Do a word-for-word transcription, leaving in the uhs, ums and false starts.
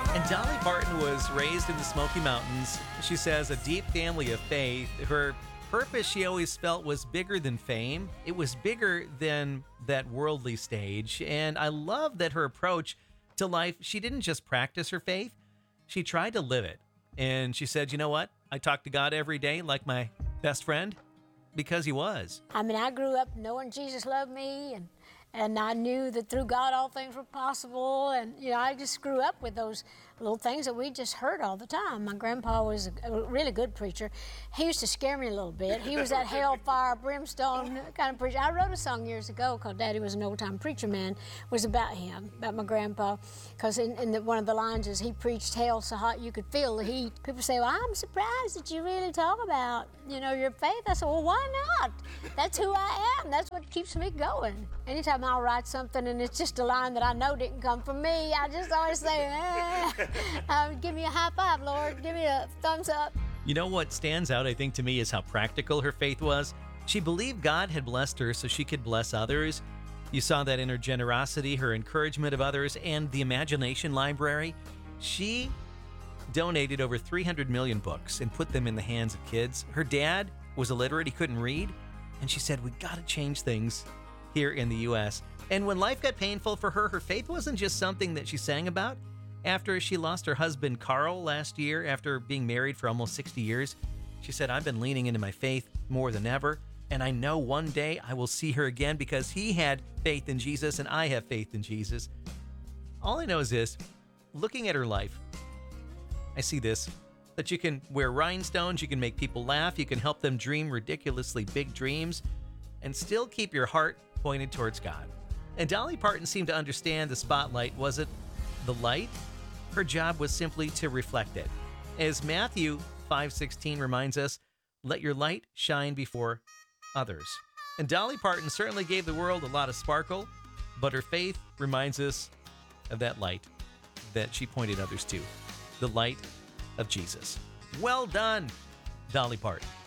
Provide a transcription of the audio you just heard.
And Dolly Parton was raised in the Smoky Mountains. She says a deep family of faith. Her purpose, she always felt, was bigger than fame. It was bigger than that worldly stage. And I love that her approach to life, she didn't just practice her faith, she tried to live it. And she said, you know what? I talk to God every day like my best friend because he was. I mean, I grew up knowing Jesus loved me, and and I knew that through God all things were possible. And, you know, I just grew up with those little things that we just heard all the time. My grandpa was a really good preacher. He used to scare me a little bit. He was that hellfire, brimstone kind of preacher. I wrote a song years ago called Daddy Was an Old-Time Preacher Man. It was about him, about my grandpa. Because in, in the, one of the lines is, he preached hell so hot you could feel the heat. People say, well, I'm surprised that you really talk about, you know, your faith. I said, well, why not? That's who I am. That's what keeps me going. Anytime I'll write something and it's just a line that I know didn't come from me, I just always say, eh, uh, give me a high five, Lord. Give me a thumbs up. You know what stands out, I think, to me is how practical her faith was. She believed God had blessed her so she could bless others. You saw that in her generosity, her encouragement of others, and the Imagination Library. She donated over three hundred million books and put them in the hands of kids. Her dad was illiterate, he couldn't read, and she said, we gotta change things here in the U S. And when life got painful for her, her faith wasn't just something that she sang about. After she lost her husband, Carl, last year, after being married for almost sixty years, she said, I've been leaning into my faith more than ever, and I know one day I will see her again because he had faith in Jesus and I have faith in Jesus. All I know is this, looking at her life, I see this, that you can wear rhinestones, you can make people laugh, you can help them dream ridiculously big dreams, and still keep your heart pointed towards God. And Dolly Parton seemed to understand the spotlight wasn't the light. Her job was simply to reflect it. As Matthew five sixteen reminds us, let your light shine before others. And Dolly Parton certainly gave the world a lot of sparkle, but her faith reminds us of that light that she pointed others to, the light of Jesus. Well done, Dolly Parton.